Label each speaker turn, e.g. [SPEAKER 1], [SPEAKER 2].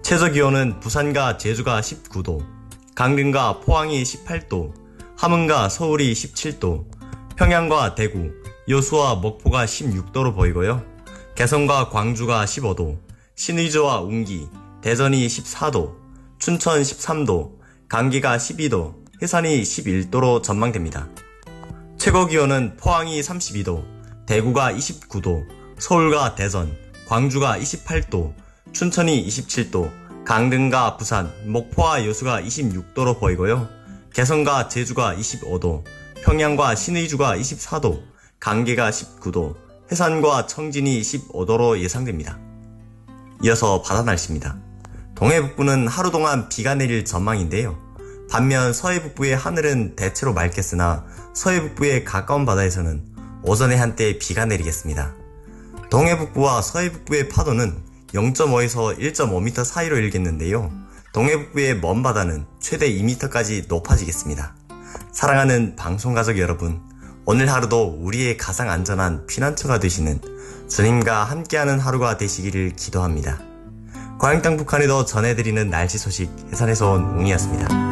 [SPEAKER 1] 최저기온은 부산과 제주가 19도, 강릉과 포항이 18도, 함흥과 서울이 17도, 평양과 대구, 여수와 목포가 16도로 보이고요. 개성과 광주가 15도, 신의주와 운기, 대전이 14도, 춘천 13도, 강기가 12도, 해산이 11도로 전망됩니다. 최고기온은 포항이 32도, 대구가 29도, 서울과 대전, 광주가 28도, 춘천이 27도, 강릉과 부산, 목포와 여수가 26도로 보이고요. 개성과 제주가 25도, 평양과 신의주가 24도, 강계가 19도, 해산과 청진이 15도로 예상됩니다. 이어서 바다 날씨입니다. 동해북부는 하루 동안 비가 내릴 전망인데요. 반면 서해북부의 하늘은 대체로 맑겠으나 서해북부의 가까운 바다에서는 오전에 한때 비가 내리겠습니다. 동해북부와 서해북부의 파도는 0.5에서 1.5m 사이로 일겠는데요. 동해북부의 먼 바다는 최대 2m까지 높아지겠습니다. 사랑하는 방송가족 여러분, 오늘 하루도 우리의 가장 안전한 피난처가 되시는 주님과 함께하는 하루가 되시기를 기도합니다. 광양 땅 북한에도 전해드리는 날씨 소식 해산에서 온 웅이었습니다.